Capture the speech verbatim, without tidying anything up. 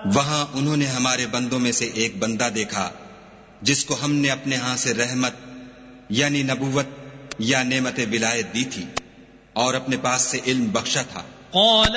वहां उन्होंने हमारे बंदों में से एक बंदा देखा जिसको हमने अपने यहां से रहमत यानी नबुवत या नेमत विलायत दी थी और अपने पास से इल्म बख्शा था।